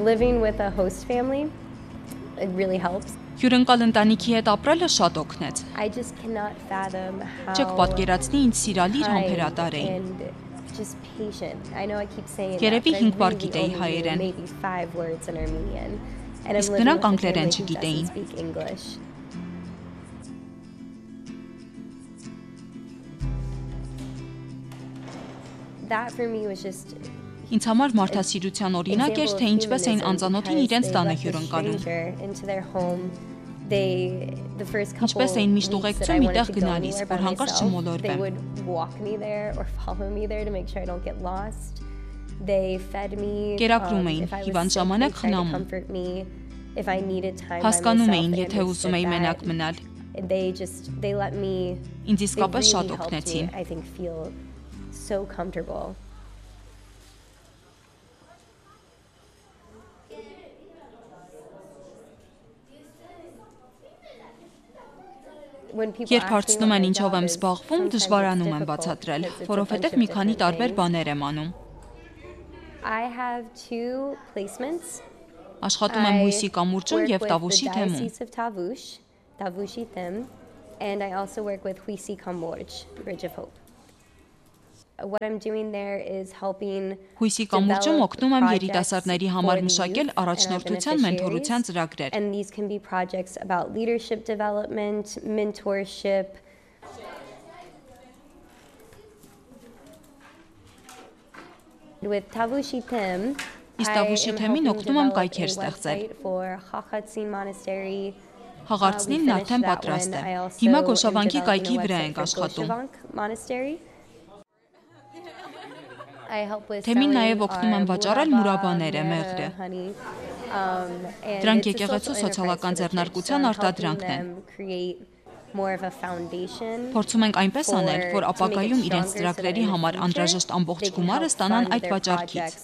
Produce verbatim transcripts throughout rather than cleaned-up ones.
living with a host family, it really helps. Հյուրընկալ ընտանիքի հետ ապրելը շատ օգնեց։ I just cannot fathom how Չեք պատկերացնի ինձ սիրալիր համբերատար էի։ Just patient. I know I keep saying Երևի that, հինգ but I բառ really գիտեի only հայերեն։ knew maybe five words in Armenian. And I'm Իսկ living նրանք with a անգլերեն family who չգիտեին։ doesn't speak English. That for me was just Ինձ համար մարդասիրության օրինակ էր, թե ինչպես էին անծանոթին իրենց տանը հյուրընկալում։ Ինչպես էին միշտ ուղեկցում մի տեղ գնալիս, որ հանկարծ չմոլորվեմ։ Կերակրում էին, հիվանդ ժամանակ խնամում։ Հասկանում էին, եթե ուզում էի մենակ մնալ։ Ինձ իսկապես շատ օգնեցին։ So comfortable. Երբ հարցնում են ինչով եմ զբաղվում, դժվարանում եմ բացատրել, որովհետև մի քանի տարբեր բաներ եմ անում։ Աշխատում եմ հույսի կամուրջում և Տավուշի թեմում։ And I also work with Huisi Kamorj, Bridge of Hope. What I'm doing there is helping Հույսի կամուրջում օգնում եմ երիտասարդների համար մշակել առաջնորդության մենթորության ծրագրեր։ And these can be projects about leadership development, mentorship. With Tavushi Them, Իսկ Տավուշի թեմին օգնում եմ կայքեր ստեղծել։ For Khakhatsin Monastery. Հաղարցնին արդեն պատրաստ է։ Հիմա Գոշավանքի կայքի վրա ենք աշխատում։ Թեմին նաև օգնում եմ վաճառել մուրաբաները, մեղրը։ Դրանք եկեղեցու սոցիալական ձեռնարկության արտադրանքն են։ Փորձում ենք այնպես անել, որ ապագայում իրենց ծրագրերի համար անհրաժեշտ ամբողջ գումարը ստանան այդ վաճառքից։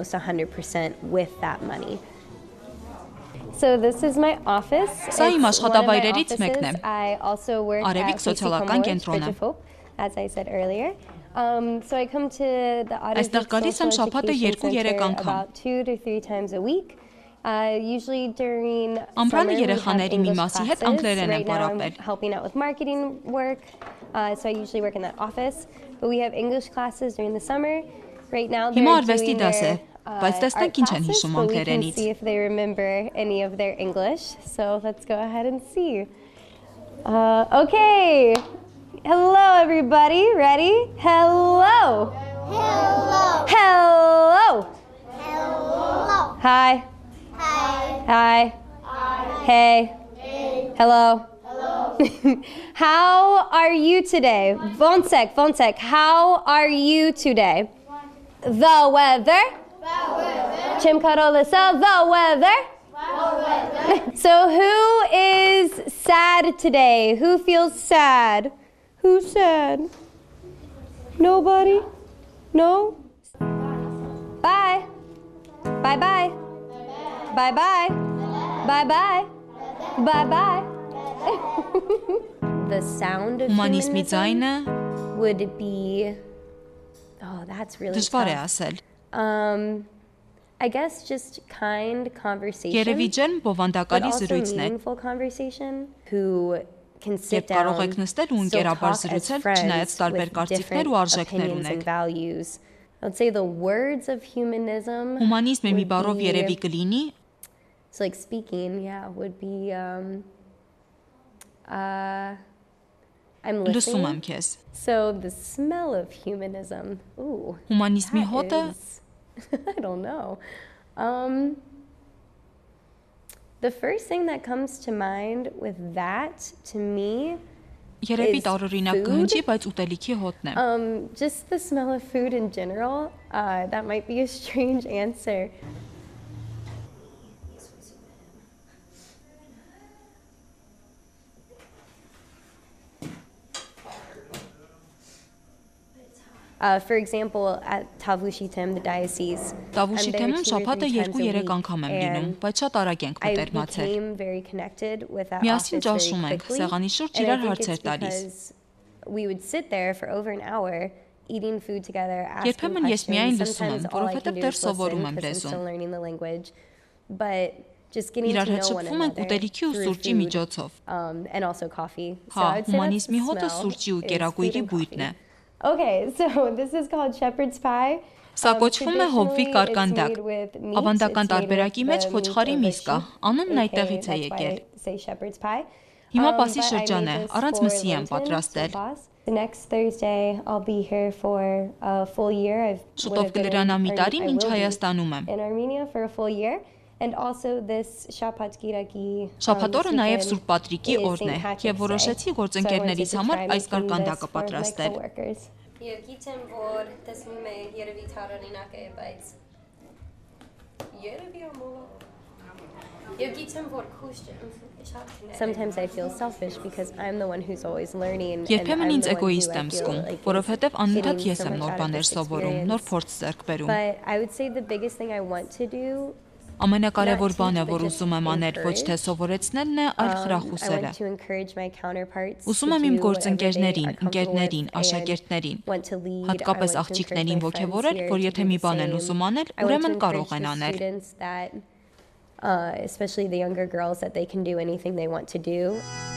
So this is my office. Սա իմ աշխատավայրերից մեկն է։ Արևիկ սոցիալական կենտրոնը։ As I said earlier. Um so I come to the Այստեղ գալիս եմ շաբաթը երկու-երեք անգամ։ About two to three times a week. Uh usually during Ամռանը երեխաների մի մասի հետ անգլերեն եմ պարապել։ Helping out with marketing work. Uh so I usually work in that office, but we have English classes during the summer. Right now they're Հիմա արվեստի doing դաս է, their բայց տեսնենք ինչ են հիշում անգլերենից։ See if they remember any of their English. So let's go ahead and see. Uh okay. Hello everybody. Ready? Hello. Hello. Hello. Hello. Hi. Hi. Hi. Hi. Hey. Hey. Hello. Hello. How are you today? Vonsek, Vonsek, how are you today? The weather. The weather. Chimkarolisa, the weather. The weather. So who is sad today? Who feels sad? Who's sad? Nobody? No? Bye. Bye-bye. Bye-bye. Bye-bye. Bye-bye. The sound of Հումանիզմի ձայնը would be oh that's really դժվար է tough. ասել։ Um I guess just kind conversation. Երևի ջերմ but բովանդակալի also զրույցն է։ meaningful conversation who can sit Երբ down կարող եք նստել ու still ընկերաբար talk as զրուցել, friends չնայած տարբեր with կարծիքներ ու different արժեքներ opinions and ունեք։ values. I would say the words of humanism Հումանիզմը մի would բառով be- երևի կլինի So like speaking, yeah, would be um uh I'm լսում եմ listening. քեզ։ So the smell of humanism. Ooh. Հումանիզմի that հոտը is- I don't know. Um The first thing that comes to mind with that to me երևի is տարօրինակ food. կհնչի, բայց ուտելիքի հոտն է։ Um, just the smell of food in general. Uh, that might be a strange answer. Uh, for example, at Tavushitem, the diocese, Տավուշի I'm there թեմում two or շաբաթը three times a երկու-երեք week, անգամ եմ լինում, and բայց շատ արագ ենք I մտերմացել։ became very connected with that Միասին office very ճաշում ենք, quickly. սեղանի շուրջ And I իրար think հարցեր it's տալիս։ because we would sit there for over an hour eating food together, asking Երբեմն ես միայն questions. լսում եմ, Sometimes all I որովհետև can do դեռ is սովորում listen եմ because I'm լեզուն։ still learning the language. but just getting Իրար to հետ know one շփվում ենք another ուտելիքի ու through սուրճի food, միջոցով։ um, and also coffee. So Հա, I would say that's the հումանիզմի հոտը smell սուրճի ու is կերակույրի food and բույտն է։ coffee. Okay, so this is called shepherd's pie. Սա Um, կոչվում է հովվի traditionally, it's կարկանդակ։ made with meat. Ավանդական It's made տարբերակի with մեջ the խոչխարի meat of միս a կա։ sheep, Անունն aka այդտեղից է that's why եկել։ I say shepherd's pie. Հիմա Um, Պասի but I շրջան made է, this առանց for մսի եմ Lenten, պատրաստել։ to fast. The next Thursday, I'll be here for a full year. I've would Շուտով have been in, կլրանա մի or տարի, I մինչ will be Հայաստանում եմ։ in Armenia for a full year. And also this Shapat Giraki. Շաբաթ օրը նաև Սուրբ Պատրիկի օրն է, եւ որոշեցի գործընկերներիս համար այս կարկանդակը պատրաստել։ Եկիցեմ որ տեսնում է երևի թարանինակ է, բայց երևի ամոլա։ Եկիցեմ որ քուշ Sometimes I feel selfish because I'm the one who's always learning. Երբեմն ինձ էգոիստ եմ զգում, որովհետև անընդհատ ես եմ նոր բաներ սովորում, նոր փորձ ձեռք բերում։ But I would say the biggest thing I want to do Ամենակարևոր բանը, որ ուզում եմ անել, ոչ թե սովորեցնելն է, այլ խրախուսելը։ Ուզում եմ իմ գործընկերներին, ընկերներին, աշակերտներին, հատկապես աղջիկներին ոգևորել, որ եթե մի բան են ուզում անել, ուրեմն կարող են անել։ Uh, especially the younger girls, that they can do anything they want to do.